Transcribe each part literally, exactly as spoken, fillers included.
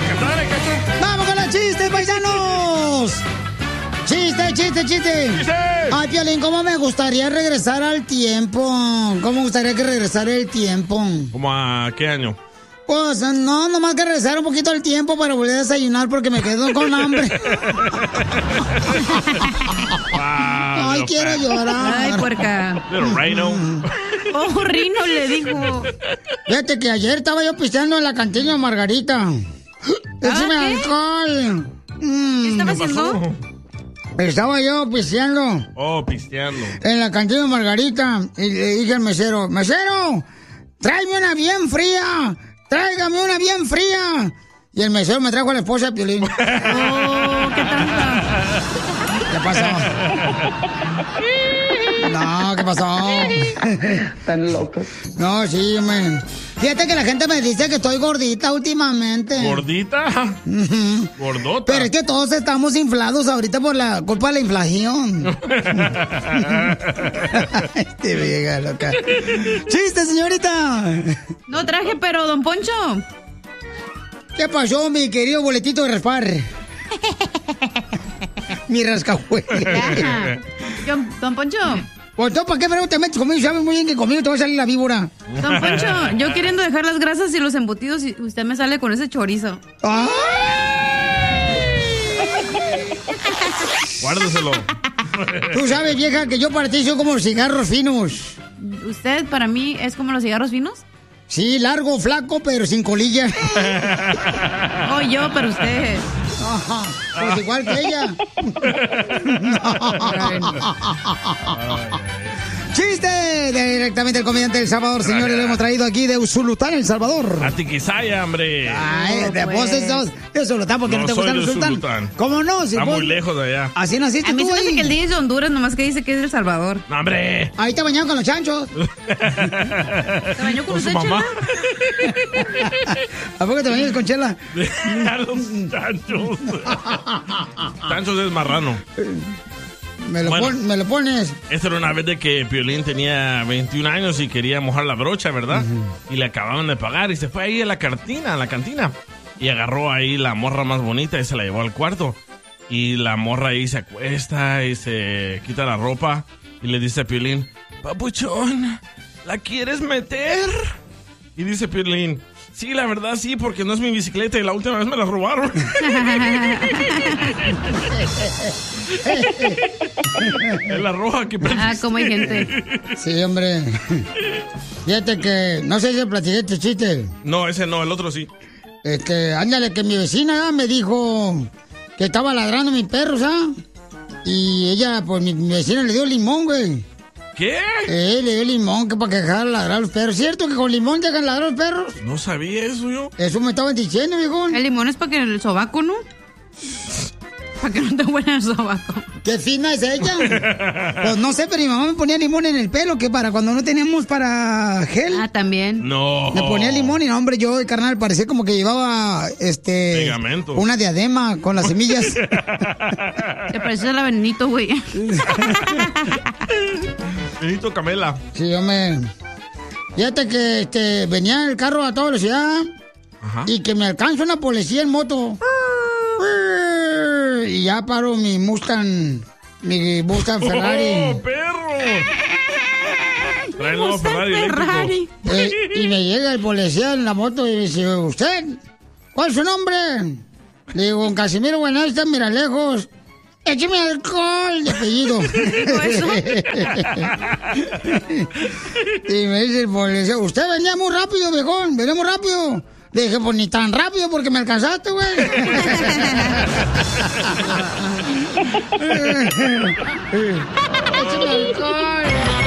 dale, Cacho. ¡Vamos con los chistes, paisanos! ¡Chiste, chiste, chiste! ¡Chiste! Ay, Piolín, ¿cómo me gustaría regresar al tiempo? ¿Cómo me gustaría que regresara el tiempo? ¿Cómo a qué año? Pues no, nomás que regresar un poquito al tiempo para volver a desayunar porque me quedo con hambre. Wow, Ay, quiero llorar. Ay, puerca. Little Rhino. Oh, Rino le dijo. Fíjate que ayer estaba yo pisteando en la cantina Margarita. ¡Échame ¿qué? alcohol! Mm. ¿Qué estaba ¿Qué haciendo? pasó? Estaba yo pisteando Oh, pisteando. en la cantina Margarita y le dije al mesero, ¡mesero! ¡Tráeme una bien fría! ¡Tráigame una bien fría! Y el mesero me trajo a la esposa de Piolín. Oh, qué tanta. ¿Qué pasó? No, ¿qué pasó? Están locos. No, sí, man. Fíjate que la gente me dice que estoy gordita últimamente. ¿Gordita? Ujú. ¿Gordota? Pero es que todos estamos inflados ahorita por la culpa de la inflación. Este vieja loca. ¡Chiste, señorita! No traje, pero, don Poncho. ¿Qué pasó, mi querido boletito de raspar? Mi rascahuele. Ya. Yo, don Poncho. Pues tú, ¿para qué pero te metes conmigo? Sabes muy bien que conmigo te va a salir la víbora. Don Poncho, yo queriendo dejar las grasas y los embutidos y usted me sale con ese chorizo. ¡Ay! Guárdeselo. Tú sabes, vieja, que yo para ti soy como los cigarros finos. ¿Usted para mí es como los cigarros finos? Sí, largo, flaco, pero sin colilla. Oh, yo, pero usted. Ajá, pues igual que ella. ¡Chiste! Directamente el comediante del Salvador, señores, lo hemos traído aquí de Usulután, El Salvador. A Tiquisaya, hombre. Ay, de pues. vos sos de Usulután porque no, No te soy gusta el de Usulután. Usulután. ¿Cómo no? Si Está vos- muy lejos de allá. Así naciste A mí tú se me hace ahí. que el día es de Honduras, nomás que dice que es de El Salvador. No, hombre. Ahí te bañaron con los chanchos. ¿Se bañó con Con su usted, mamá. ¿A poco te bañas con chela? A los chanchos. Chanchos es marrano. Me lo, Bueno. pon- me lo pones. Esta era una vez de que Piolín tenía veintiún años y quería mojar la brocha, ¿verdad? Y le acababan de pagar y se fue ahí a la cantina, a la cantina. Y agarró ahí la morra más bonita y se la llevó al cuarto. Y la morra ahí se acuesta y se quita la ropa y le dice a Piolín, papuchón, ¿la quieres meter? Y dice Piolín, sí, la verdad sí, porque no es mi bicicleta y la última vez me la robaron. Es la roja que Ah, como hay gente. Sí, hombre. Fíjate que, no sé si platiqué este chiste. No, ese no, el otro sí. Este, ándale, que mi vecina ah, me dijo que estaba ladrando mi perro, ¿sabes? Y ella, pues mi, mi vecina le dio limón, güey. ¿Qué? Eh, le dio limón que para que dejara ladrar a los perros. ¿Cierto que con limón dejan ladrar a los perros? No sabía eso yo. Eso me estaban diciendo, viejo. El limón es para que el sobaco, ¿no? Para que no te huela el sobaco. ¿Qué fina es ella? Pues no sé, pero mi mamá me ponía limón en el pelo, que para cuando no teníamos para gel. Ah, también. No. Me ponía limón y no, hombre, yo, carnal, parecía como que llevaba, este... Pegamento. Una diadema con las semillas. Te parece a la Benito, güey. Benito Camela. Sí, hombre. Fíjate que, este, venía el carro a toda velocidad Ajá. y que me alcanza una policía en moto. Y ya paro mi Mustang, mi Mustang Ferrari. ¡Oh, perro! Trae el nuevo Mustang Ferrari eléctrico. Ferrari. Eh, y me llega el policía en la moto y dice, ¿usted? ¿Cuál es su nombre? Le digo, don Casimiro Buenasta, mira lejos. Écheme alcohol de apellido. eso? Y me dice el policía, usted venía muy rápido, viejón, venía muy rápido. Le dije, pues ni tan rápido porque me alcanzaste, güey. Échame alcohol.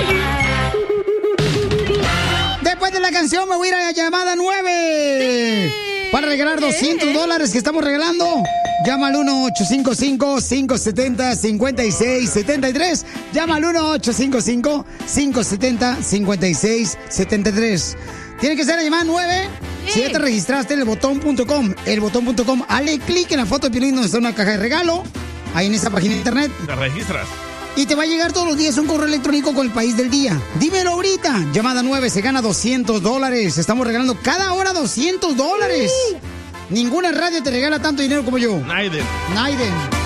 Después de la canción me voy a ir a la llamada nueve para regalar doscientos dólares que estamos regalando. Llama al uno ocho cinco cinco, cinco siete cero, cinco seis siete tres. Llama al uno ocho cinco cinco, cinco siete cero, cinco seis siete tres. Tiene que ser la llamada nueve. Si ya te registraste en el botón punto com, el botón punto com, hale clic en la foto de Piolín donde está una caja de regalo. Ahí en esa página de internet. Te registras. Y te va a llegar todos los días un correo electrónico con el país del día. Dímelo ahorita. Llamada nueve, se gana doscientos dólares. Estamos regalando cada hora doscientos dólares. Ninguna radio te regala tanto dinero como yo. Naiden. Naiden.